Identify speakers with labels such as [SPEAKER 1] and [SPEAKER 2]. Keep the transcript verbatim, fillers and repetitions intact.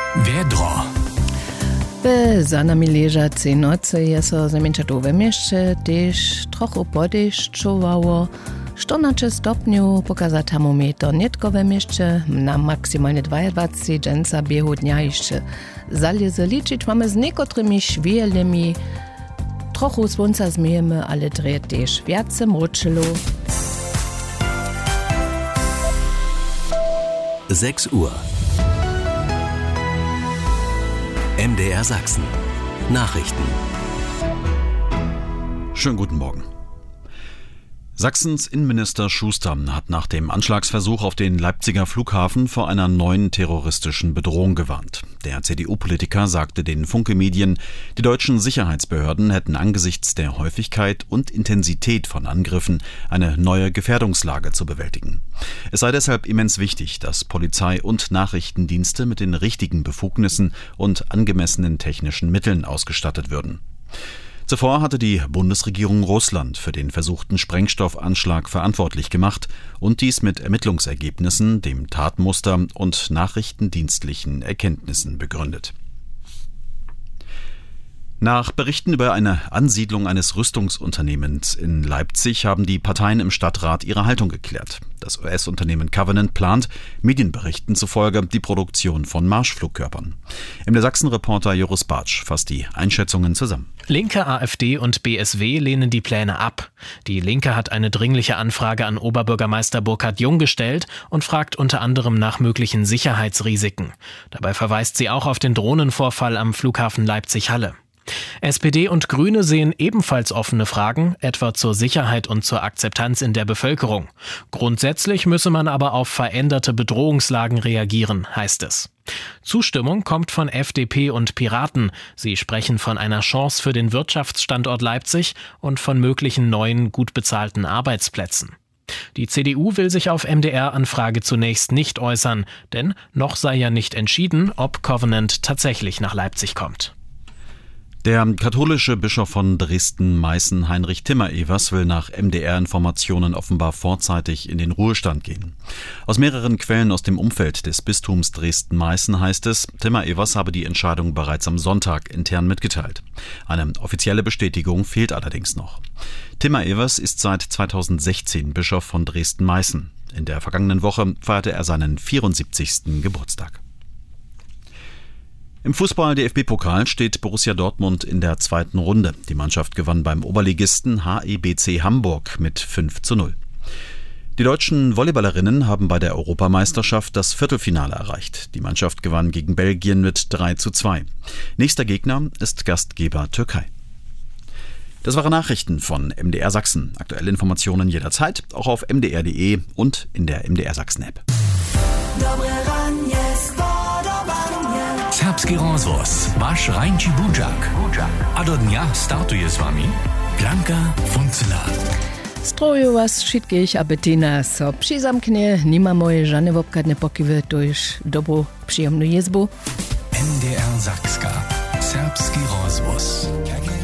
[SPEAKER 1] Wiedro.
[SPEAKER 2] Za nami leża cej nocy jest o zamięczatowe mieście, też trochę podeszczowało. czternaście stopniów pokaza termometr nietko we mieście, na maksymalnie dwadzieścia dżęca biehu dnia jeszcze zależy liczyć. Mamy z niektórymi świetlnymi, trochę słońca zmiejemy, ale dreje też więcej mroczyło.
[SPEAKER 1] sechs Uhr. M D R Sachsen. Nachrichten.
[SPEAKER 3] Schönen guten Morgen. Sachsens Innenminister Schuster hat nach dem Anschlagsversuch auf den Leipziger Flughafen vor einer neuen terroristischen Bedrohung gewarnt. Der C D U-Politiker sagte den Funke-Medien, die deutschen Sicherheitsbehörden hätten angesichts der Häufigkeit und Intensität von Angriffen eine neue Gefährdungslage zu bewältigen. Es sei deshalb immens wichtig, dass Polizei und Nachrichtendienste mit den richtigen Befugnissen und angemessenen technischen Mitteln ausgestattet würden. Zuvor hatte die Bundesregierung Russland für den versuchten Sprengstoffanschlag verantwortlich gemacht und dies mit Ermittlungsergebnissen, dem Tatmuster und nachrichtendienstlichen Erkenntnissen begründet. Nach Berichten über eine Ansiedlung eines Rüstungsunternehmens in Leipzig haben die Parteien im Stadtrat ihre Haltung geklärt. Das U S-Unternehmen Covenant plant, Medienberichten zufolge, die Produktion von Marschflugkörpern. M D R Sachsen-Reporter Joris Bartsch fasst die Einschätzungen zusammen.
[SPEAKER 4] Linke, AfD und B S W lehnen die Pläne ab. Die Linke hat eine dringliche Anfrage an Oberbürgermeister Burkhard Jung gestellt und fragt unter anderem nach möglichen Sicherheitsrisiken. Dabei verweist sie auch auf den Drohnenvorfall am Flughafen Leipzig-Halle. S P D und Grüne sehen ebenfalls offene Fragen, etwa zur Sicherheit und zur Akzeptanz in der Bevölkerung. Grundsätzlich müsse man aber auf veränderte Bedrohungslagen reagieren, heißt es. Zustimmung kommt von F D P und Piraten. Sie sprechen von einer Chance für den Wirtschaftsstandort Leipzig und von möglichen neuen, gut bezahlten Arbeitsplätzen. Die C D U will sich auf M D R-Anfrage zunächst nicht äußern, denn noch sei ja nicht entschieden, ob Covenant tatsächlich nach Leipzig kommt.
[SPEAKER 3] Der katholische Bischof von Dresden-Meißen, Heinrich Timmer-Evers, will nach M D R-Informationen offenbar vorzeitig in den Ruhestand gehen. Aus mehreren Quellen aus dem Umfeld des Bistums Dresden-Meißen heißt es, Timmer-Evers habe die Entscheidung bereits am Sonntag intern mitgeteilt. Eine offizielle Bestätigung fehlt allerdings noch. Timmer-Evers ist seit zweitausendsechzehn Bischof von Dresden-Meißen. In der vergangenen Woche feierte er seinen vierundsiebzigsten Geburtstag. Im Fußball-D F B-Pokal steht Borussia Dortmund in der zweiten Runde. Die Mannschaft gewann beim Oberligisten H E B C Hamburg mit fünf zu null. Die deutschen Volleyballerinnen haben bei der Europameisterschaft das Viertelfinale erreicht. Die Mannschaft gewann gegen Belgien mit drei zu zwei. Nächster Gegner ist Gastgeber Türkei. Das waren Nachrichten von M D R Sachsen. Aktuelle Informationen jederzeit, auch auf m d r punkt d e und in der M D R Sachsen-App.
[SPEAKER 1] Serbski rozvoz, vaš Rajnči Budžak. A do dnia startuje s vami Blanka Funcela.
[SPEAKER 2] Stroju was všetkých, aby ty nás přizamknie, nima moje žane obkadne pokyvy, to już dobrou, příjemnou jezbu.
[SPEAKER 1] M D R Sachska. Serbski rozvoz.